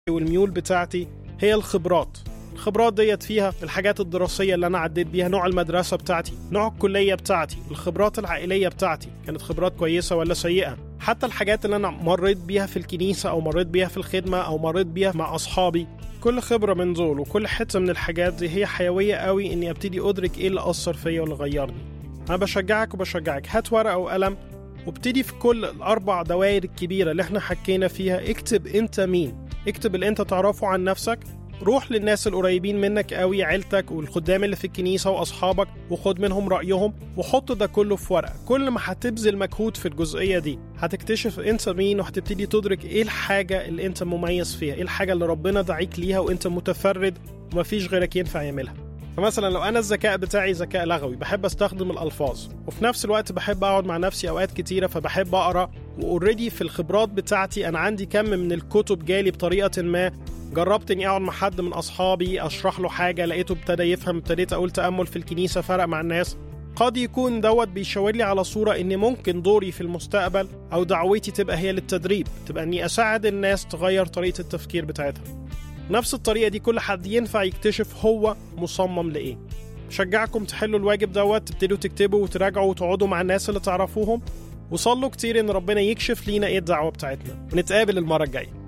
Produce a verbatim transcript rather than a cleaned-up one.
والميول بتاعتي هي الخبرات. الخبرات ديت فيها الحاجات الدراسية اللي أنا عديت بيها، نوع المدرسة بتاعتي، نوع الكلية بتاعتي، الخبرات العائلية بتاعتي كانت خبرات كويسة ولا سيئة، حتى الحاجات اللي أنا مريت بيها في الكنيسة أو مريت بيها في الخدمة أو مريت بيها مع أصحابي. كل خبرة من دول وكل حتة من الحاجات دي هي حيوية قوي إني أبتدي أدرك إيه اللي أثر فيا واللي غيرني. أنا بشجعك وبشجعك هات ورقة وقلم وابتدي في كل الأربع دوائر الكبيرة اللي احنا حكينا فيها اكتب أنت مين، اكتب اللي أنت تعرفه عن نفسك، روح للناس القريبين منك قوي، عيلتك والخدام اللي في الكنيسة وأصحابك، وخد منهم رأيهم وحط ده كله في ورقة. كل ما هتبذل مجهود في الجزئية دي هتكتشف أنت مين، وهتبتدي تدرك إيه الحاجة اللي أنت مميز فيها، إيه الحاجة اللي ربنا دعيك ليها وأنت متفرد ومفيش غيرك ينفع يعملها. فمثلا لو أنا الذكاء بتاعي ذكاء لغوي، بحب أستخدم الألفاظ وفي نفس الوقت بحب أقعد مع نفسي أوقات كتيرة، فبحب أقرأ، وأوريدي في الخبرات بتاعتي أنا عندي كم من الكتب جالي بطريقة ما. جربت إني أقعد مع حد من أصحابي أشرح له حاجة، لقيته ابتدى يفهم، ابتديت أقول تأمل في الكنيسة فرق مع الناس. قد يكون دوت بيشاور لي على صورة إن ممكن دوري في المستقبل أو دعوتي تبقى هي للتدريب، تبقى إني أساعد الناس تغير طريقة التفكير بتاعتها. نفس الطريقة دي كل حد ينفع يكتشف هو مصمم لإيه. شجعكم تحلوا الواجب دوت، تبتدوا تكتبوا وتراجعوا وتقعدوا مع الناس اللي تعرفوهم، وصلوا كتير إن ربنا يكشف لينا إيه الدعوة بتاعتنا. ونتقابل المرة الجاية.